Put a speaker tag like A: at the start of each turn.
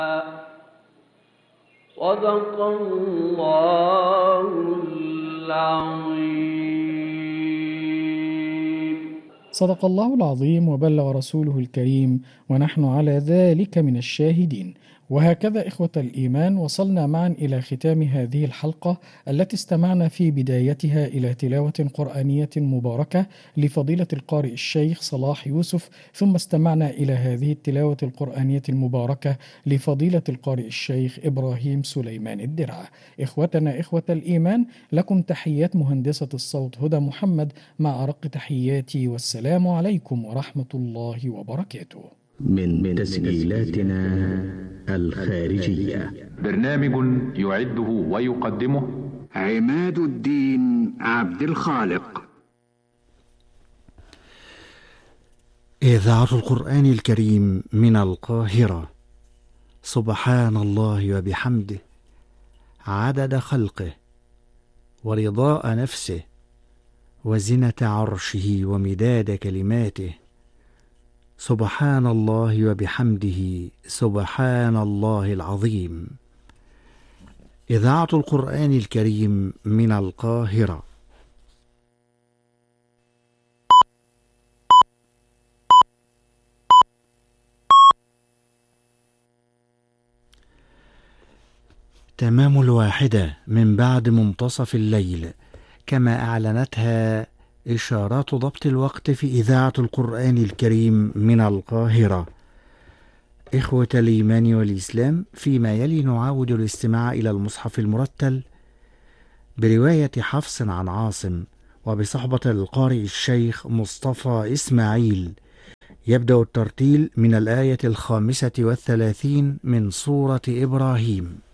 A: صدق الله العظيم.
B: صدق الله العظيم وبلغ رسوله الكريم، ونحن على ذلك من الشاهدين. وهكذا إخوة الإيمان وصلنا معا إلى ختام هذه الحلقة التي استمعنا في بدايتها إلى تلاوة قرآنية مباركة لفضيلة القارئ الشيخ صلاح يوسف، ثم استمعنا إلى هذه التلاوة القرآنية المباركة لفضيلة القارئ الشيخ إبراهيم سليمان الدرع. إخوتنا إخوة الإيمان، لكم تحيات مهندسة الصوت هدى محمد مع أرق تحياتي، والسلام عليكم ورحمة الله وبركاته.
C: من تسجيلاتنا الخارجية.
D: برنامج يعده ويقدمه
E: عماد الدين عبد الخالق.
F: إذاعة القرآن الكريم من القاهرة. سبحان الله وبحمده عدد خلقه ورضاء نفسه وزنة عرشه ومداد كلماته. سبحان الله وبحمده سبحان الله العظيم. إذاعة القرآن الكريم من القاهرة. تمام 1 من بعد منتصف الليل، كما أعلنتها إشارات ضبط الوقت في إذاعة القرآن الكريم من القاهرة. إخوة الإيمان والإسلام، فيما يلي نعاود الاستماع إلى المصحف المرتل برواية حفص عن عاصم وبصحبة القارئ الشيخ مصطفى إسماعيل. يبدأ الترتيل من الآية 35 من سورة إبراهيم.